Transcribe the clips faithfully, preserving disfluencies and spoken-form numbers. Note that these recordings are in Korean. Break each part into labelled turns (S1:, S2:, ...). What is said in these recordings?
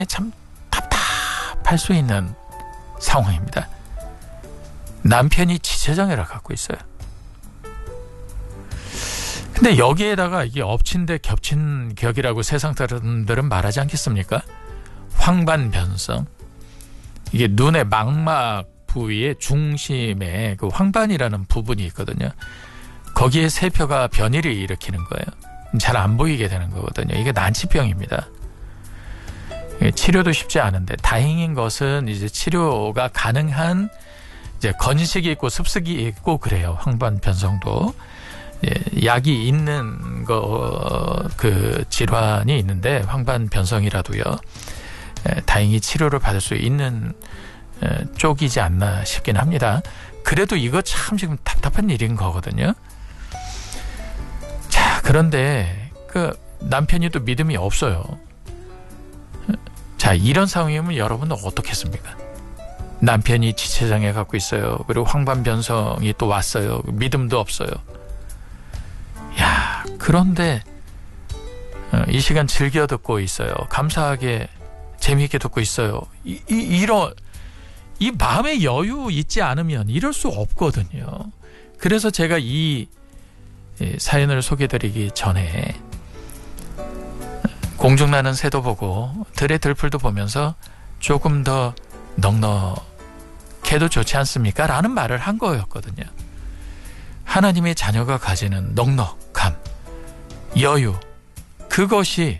S1: 참 답답할 수 있는 상황입니다. 남편이 지체장애를 갖고 있어요. 근데 여기에다가 이게 엎친 데 겹친 격이라고 세상 사람들은 말하지 않겠습니까? 황반변성. 이게 눈의 망막 부위의 중심에 그 황반이라는 부분이 있거든요. 거기에 세포가 변이를 일으키는 거예요. 잘 안 보이게 되는 거거든요. 이게 난치병입니다. 치료도 쉽지 않은데 다행인 것은 이제 치료가 가능한 이제 건식이 있고 습식이 있고 그래요. 황반 변성도 예, 약이 있는 거 그 질환이 있는데 황반 변성이라도요. 예, 다행히 치료를 받을 수 있는 예, 쪽이지 않나 싶긴 합니다. 그래도 이거 참 지금 답답한 일인 거거든요. 자, 그런데 그 남편이 또 믿음이 없어요. 자, 이런 상황이면 여러분은 어떻겠습니까? 남편이 지체장애 갖고 있어요. 그리고 황반변성이 또 왔어요. 믿음도 없어요. 야, 그런데 이 시간 즐겨 듣고 있어요. 감사하게 재미있게 듣고 있어요. 이, 이, 이런 이 마음의 여유 있지 않으면 이럴 수 없거든요. 그래서 제가 이 사연을 소개드리기 전에 공중나는 새도 보고 들의 들풀도 보면서 조금 더 넉넉해도 좋지 않습니까? 라는 말을 한 거였거든요. 하나님의 자녀가 가지는 넉넉함, 여유, 그것이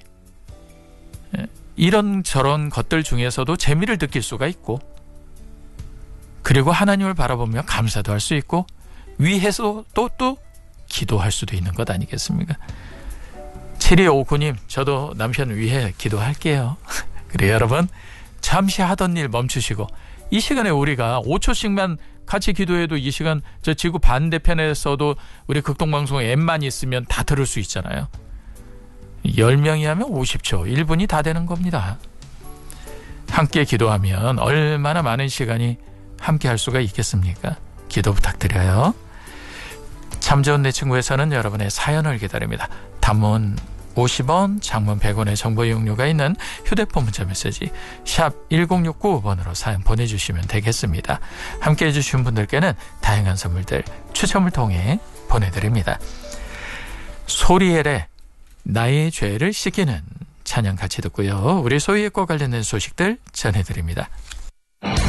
S1: 이런저런 것들 중에서도 재미를 느낄 수가 있고 그리고 하나님을 바라보며 감사도 할 수 있고 위해서 또 또 기도할 수도 있는 것 아니겠습니까? 칠이오구 님, 저도 남편 위해 기도할게요. 그래 여러분, 잠시 하던 일 멈추시고 이 시간에 우리가 오 초씩만 같이 기도해도 이 시간 저 지구 반대편에서도 우리 극동방송 앱만 있으면 다 들을 수 있잖아요. 열 명이 하면 오십 초, 일 분이 다 되는 겁니다. 함께 기도하면 얼마나 많은 시간이 함께 할 수가 있겠습니까? 기도 부탁드려요. 참 좋은 내 친구에서는 여러분의 사연을 기다립니다. 단문 오십 원, 장문 백 원의 정보 이용료가 있는 휴대폰 문자 메시지 샵 일공육구 번으로 사연 보내주시면 되겠습니다. 함께 해주신 분들께는 다양한 선물들 추첨을 통해 보내드립니다. 소리엘의 나의 죄를 씻기는 찬양 같이 듣고요. 우리 소유과 관련된 소식들 전해드립니다.